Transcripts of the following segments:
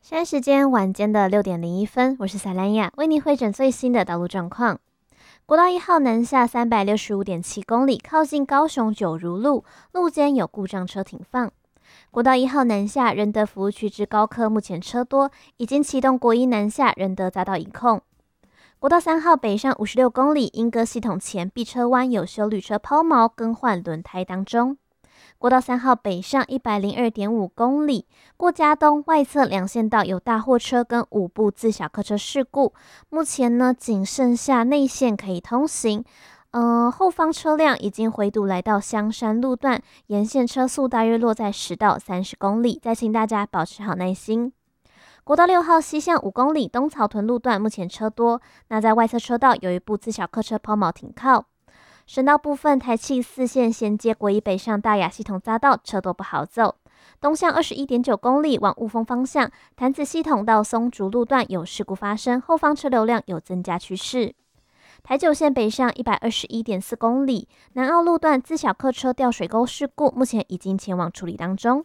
现在时间晚间的6:01，我是塞兰雅，为您汇整最新的道路状况。国道1号南下365.7公里，靠近高雄九如路，路间有故障车停放。国道1号南下仁德服务区至高科，目前车多，已经启动国一南下仁德匝道一控。国道3号北上56公里，莺歌系统前避车弯有修旅车抛锚更换轮胎当中。国道3号北上102.5公里，过嘉东外侧两线道有大货车跟5部自小客车事故，目前呢仅剩下内线可以通行。后方车辆已经回堵来到香山路段，沿线车速大约落在10到30公里，再请大家保持好耐心。国道6号西向5公里东草屯路段目前车多，那在外侧车道有一部自小客车抛锚停靠。省道部分，台七4线衔接国一北上大雅系统匝道，车多不好走。东向21.9公里往雾峰方向，潭子系统到松竹路段有事故发生，后方车流量有增加趋势。台9线北上121.4公里，南澳路段自小客车掉水沟事故，目前已经前往处理当中。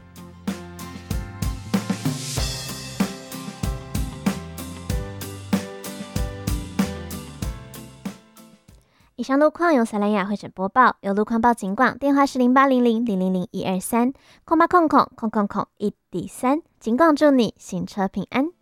以上路况由塞兰雅汇整播报，有路况报警广，电话是0800000123，08000001D3，警广祝你行车平安。